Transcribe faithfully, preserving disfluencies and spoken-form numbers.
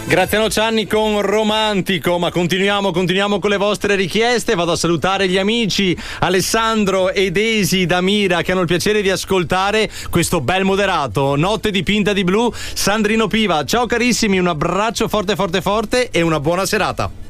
Grazie a Nocianni con Romantico, ma continuiamo, continuiamo con le vostre richieste. Vado a salutare gli amici Alessandro e Desi da Mira che hanno il piacere di ascoltare questo bel moderato. Notte dipinta di blu, Sandrino Piva. Ciao carissimi, un abbraccio forte forte forte e una buona serata.